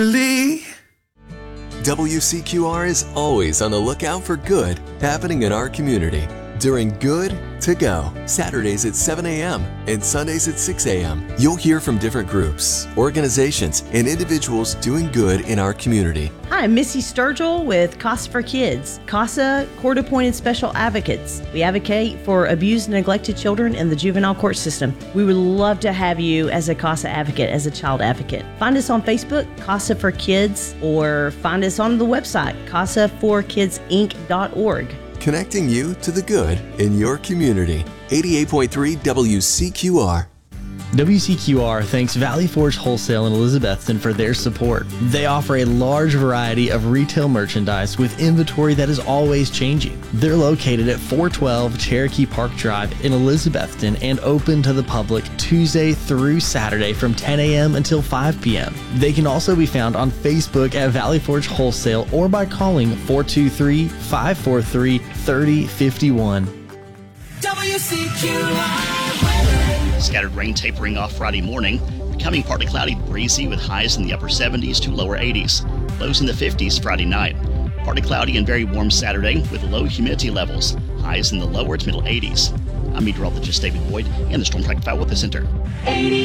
WCQR is always on the lookout for good happening in our community. During Good to Go, Saturdays at 7 a.m. and Sundays at 6 a.m., you'll hear from different groups, organizations, and individuals doing good in our community. Hi, I'm Missy Sturgill with CASA for Kids. CASA, court-appointed special advocates. We advocate for abused and neglected children in the juvenile court system. We would love to have you as a CASA advocate, as a child advocate. Find us on Facebook, CASA for Kids, or find us on the website, casaforkidsinc.org. Connecting you to the good in your community. 88.3 WCQR. WCQR thanks Valley Forge Wholesale in Elizabethton for their support. They offer a large variety of retail merchandise with inventory that is always changing. They're located at 412 Cherokee Park Drive in Elizabethton and open to the public Tuesday through Saturday from 10 a.m. until 5 p.m. They can also be found on Facebook at Valley Forge Wholesale or by calling 423-543-3051. WCQR. Scattered rain tapering off Friday morning, becoming partly cloudy, breezy with highs in the upper 70s to lower 80s, lows in the 50s Friday night. Partly cloudy and very warm Saturday with low humidity levels, highs in the lower to middle 80s. I'm meteorologist David Boyd in the Storm Track 5 Weather Center.